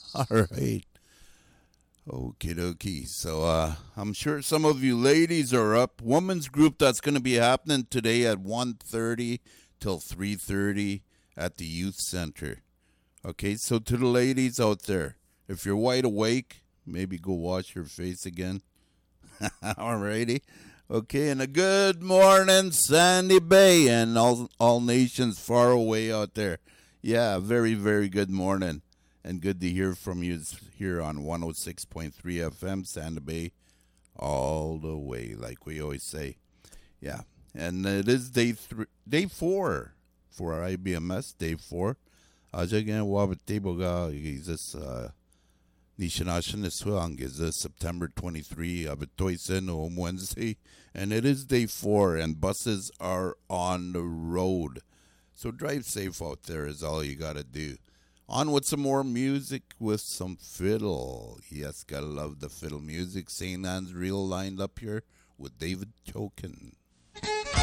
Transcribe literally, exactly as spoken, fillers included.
All right. Okie dokie. So uh, I'm sure some of you ladies are up. Women's group that's going to be happening today at one thirty till three thirty at the youth center. Okay, so to the ladies out there, if you're wide awake, maybe go wash your face again. Alrighty. Okay, and a good morning, Sandy Bay, and all all nations far away out there. Yeah, very, very good morning. And good to hear from you here on one oh six point three F M, Sandy Bay, all the way, like we always say. Yeah, and it is day three, day four for our I B M S, day four. Aja gan wabatibo ga is uh Nishanashan is is September twenty-third of Toysen on Wednesday, and it is day four, and buses are on the road. So drive safe out there is all you gotta do. On with some more music with some fiddle. Yes, gotta love the fiddle music. Saint Anne's Reel lined up here with David Chokin.